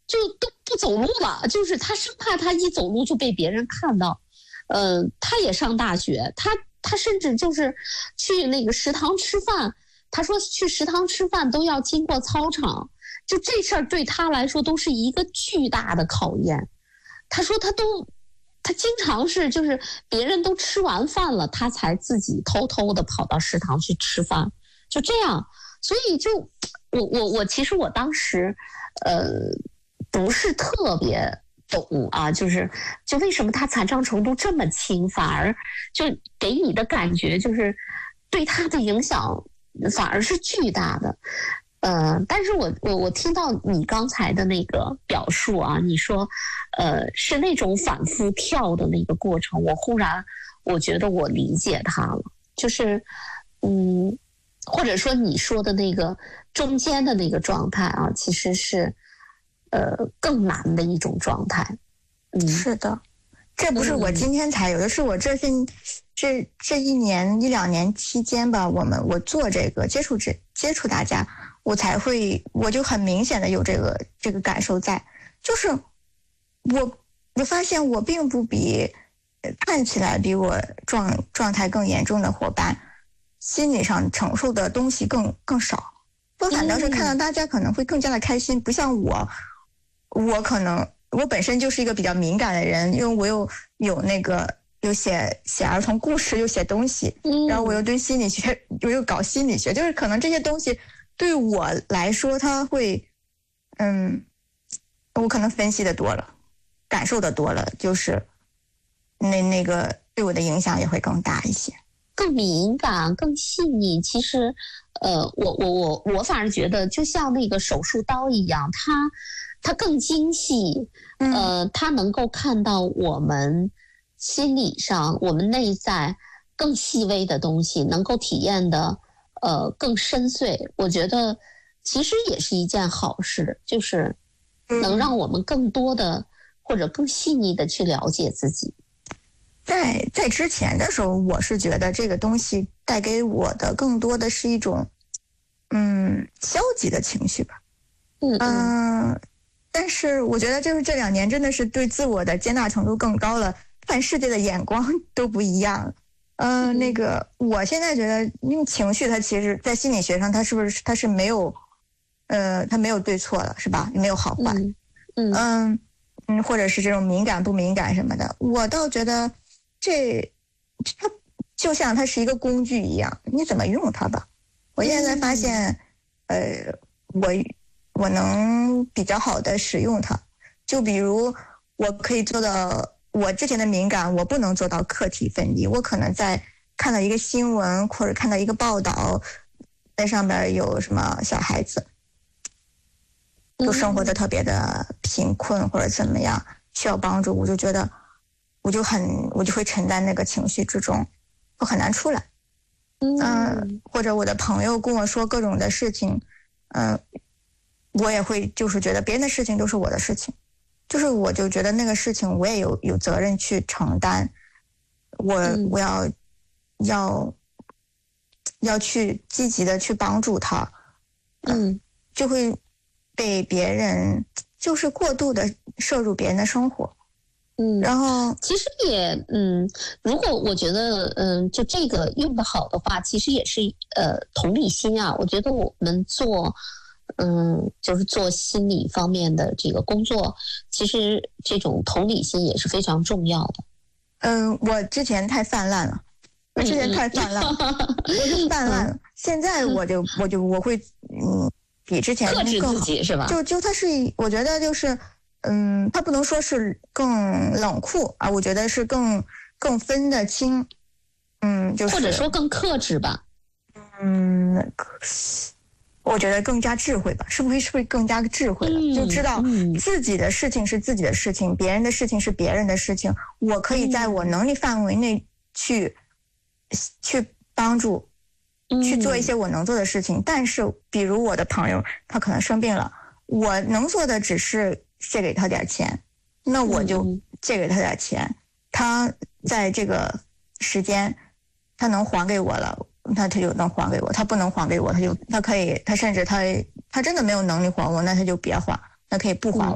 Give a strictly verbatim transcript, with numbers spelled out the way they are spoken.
就都不走路了，就是他生怕他一走路就被别人看到。呃，他也上大学，他他甚至就是去那个食堂吃饭，他说去食堂吃饭都要经过操场，就这事儿对他来说都是一个巨大的考验。他说他都他经常是就是别人都吃完饭了，他才自己偷偷的跑到食堂去吃饭，就这样。所以就我我我其实我当时呃不是特别懂啊，就是就为什么他残障程度这么轻，反而就给你的感觉就是对他的影响反而是巨大的。呃，但是我我我听到你刚才的那个表述啊，你说呃是那种反复跳的那个过程，我忽然我觉得我理解他了，就是嗯，或者说你说的那个中间的那个状态啊，其实是呃更难的一种状态。嗯， 是的，这不是我今天才有的，是我这些这这一年一两年期间吧，我们我做这个接触这接触大家，我才会我就很明显的有这个这个感受在，就是我我发现我并不比看起来比我状状态更严重的伙伴心理上承受的东西更更少，我反倒是看到大家可能会更加的开心，不像我，我可能我本身就是一个比较敏感的人，因为我又有那个又写写儿童故事，又写东西，然后我又对心理学，我又搞心理学，就是可能这些东西对我来说，它会，嗯，我可能分析的多了，感受的多了，就是那那个对我的影响也会更大一些。 更敏感更细腻。其实呃我我我我反而觉得就像那个手术刀一样，它它更精细，呃它能够看到我们心理上我们内在更细微的东西，能够体验的呃更深邃。我觉得其实也是一件好事，就是能让我们更多的或者更细腻的去了解自己。 在在之前的时候，我是觉得这个东西带给我的更多的是一种，嗯，消极的情绪吧。 嗯嗯、 呃。但是我觉得就是这两年真的是对自我的接纳程度更高了，看世界的眼光都不一样。呃，那个我现在觉得，因为情绪它其实在心理学上，它是不是它是没有，呃，它没有对错了，是吧？没有好坏。 嗯嗯嗯，或者是这种敏感不敏感什么的，我倒觉得。这它就像它是一个工具一样，你怎么用它吧。我现在发现，呃，我我能比较好的使用它。就比如，我可以做到我之前的敏感，我不能做到课题分离。我可能在看到一个新闻或者看到一个报道，在上边有什么小孩子，就生活的特别的贫困或者怎么样，需要帮助，我就觉得。我就很，我就会沉在那个情绪之中，我很难出来。嗯、呃，或者我的朋友跟我说各种的事情，嗯、呃，我也会就是觉得别人的事情都是我的事情，就是我就觉得那个事情我也有有责任去承担，我、嗯、我要要要去积极的去帮助他，嗯、呃，就会被别人就是过度的摄入别人的生活。 嗯， 然后其实也嗯，如果我觉得嗯，就这个用得好的话，其实也是呃同理心啊。我觉得我们做嗯，就是做心理方面的这个工作，其实这种同理心也是非常重要的。 嗯，我之前太泛滥了，我之前太泛滥了，嗯、我就泛滥了。嗯、现在我就我就我会嗯，比之前克制自己是吧？ 就就它是，我觉得就是。嗯，他不能说是更冷酷啊，我觉得是更更分得清，嗯，就是或者说更克制吧。 嗯，那个，我觉得更加智慧吧，是不是是不是更加智慧了？嗯、就知道自己的事情是自己的事情，嗯、别人的事情是别人的事情，我可以在我能力范围内去、嗯、去帮助，去做一些我能做的事情。嗯、但是，比如我的朋友他可能生病了，我能做的只是。借给他点钱，那我就借给他点钱，嗯、他在这个时间他能还给我了，那他就能还给我，他不能还给我，他就他可以，他甚至他他真的没有能力还我，那他就别还，那可以不还我。